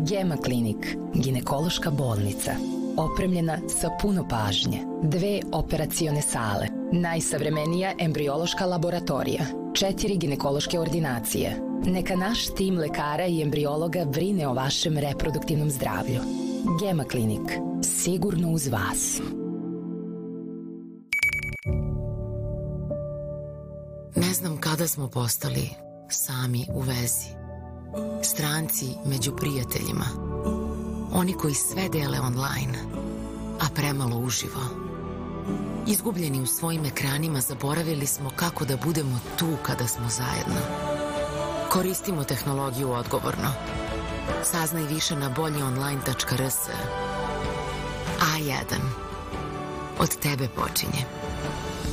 Gema klinik, ginekološka bolnica. Opremljena sa puno pažnje. 2 operacione sale. Najsavremenija embriološka laboratorija. 4 ginekološke ordinacije. Neka naš tim lekara i embriologa brine o vašem reproduktivnom zdravlju. Gema klinik. Sigurno uz vas. Ne znam kada smo postali sami u vezi. Stranci među prijateljima. Oni koji sve dele online, a premalo uživo. Izgubljeni u svojim ekranima, zaboravili smo kako da budemo tu kada smo zajedno. Koristimo tehnologiju odgovorno. Saznaj više na boljionline.rs. A1. Od tebe počinje.